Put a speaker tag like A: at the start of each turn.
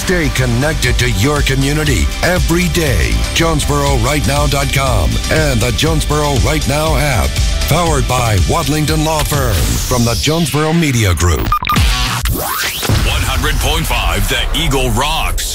A: Stay connected to your community every day. JonesboroRightNow.com and the Jonesboro Right Now app. Powered by Wadlington Law Firm from the Jonesboro Media Group.
B: 100.5 The Eagle rocks.